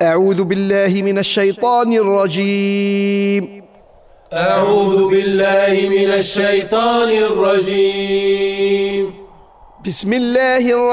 أعوذ بالله من الشيطان الرجيم. أعوذ بالله من الشيطان الرجيم. بسم الله الرحمن